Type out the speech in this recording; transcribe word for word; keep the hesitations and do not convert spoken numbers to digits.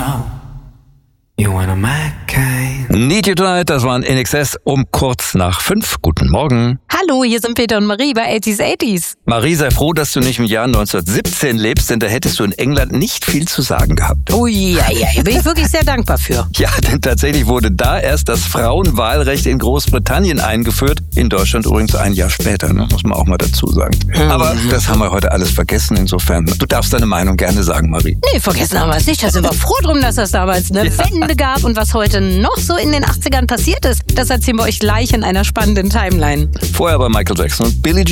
know you wanna my kind. Need You Tonight, das waren In Excess um kurz nach fünf. Guten Morgen. Hallo, hier sind Peter und Marie bei eighties eighties. Marie, sei froh, dass du nicht im Jahr neunzehnhundertsiebzehn lebst, denn da hättest du in England nicht viel zu sagen gehabt. Oh ja, ja, bin ich wirklich sehr dankbar für. Ja, denn tatsächlich wurde da erst das Frauenwahlrecht in Großbritannien eingeführt. In Deutschland übrigens ein Jahr später, ne? Muss man auch mal dazu sagen. Mhm. Aber das haben wir heute alles vergessen, insofern. Du darfst deine Meinung gerne sagen, Marie. Nee, vergessen haben wir es nicht. Da sind wir froh drum, dass das damals eine ja. Wende gab. Und was heute noch so in den achtzigern passiert ist, das erzählen wir euch gleich in einer spannenden Timeline. Vorher bei Michael Jackson und Billie Jean.